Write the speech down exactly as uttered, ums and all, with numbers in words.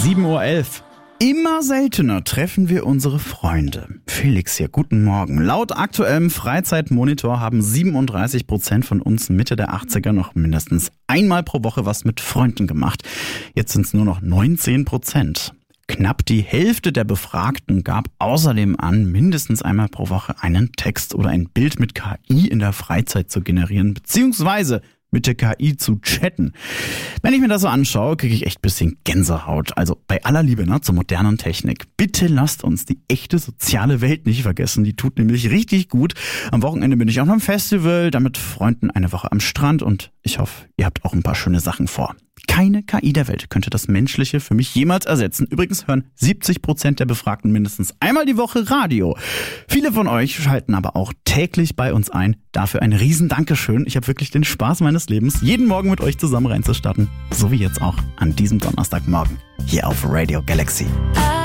sieben Uhr elf. Immer seltener treffen wir unsere Freunde. Felix hier, guten Morgen. Laut aktuellem Freizeitmonitor haben siebenunddreißig Prozent von uns Mitte der achtziger noch mindestens einmal pro Woche was mit Freunden gemacht. Jetzt sind es nur noch neunzehn Prozent. Knapp die Hälfte der Befragten gab außerdem an, mindestens einmal pro Woche einen Text oder ein Bild mit K I in der Freizeit zu generieren, beziehungsweise mit der K I zu chatten. Wenn ich mir das so anschaue, kriege ich echt ein bisschen Gänsehaut. Also bei aller Liebe ne, zur modernen Technik. Bitte lasst uns die echte soziale Welt nicht vergessen. Die tut nämlich richtig gut. Am Wochenende bin ich auch noch am Festival, dann mit Freunden eine Woche am Strand und ich hoffe, ihr habt auch ein paar schöne Sachen vor. Keine K I der Welt könnte das Menschliche für mich jemals ersetzen. Übrigens hören siebzig Prozent der Befragten mindestens einmal die Woche Radio. Viele von euch schalten aber auch täglich bei uns ein. Dafür ein riesen Dankeschön. Ich habe wirklich den Spaß meines Lebens, jeden Morgen mit euch zusammen reinzustarten. So wie jetzt auch an diesem Donnerstagmorgen hier auf Radio Galaxy.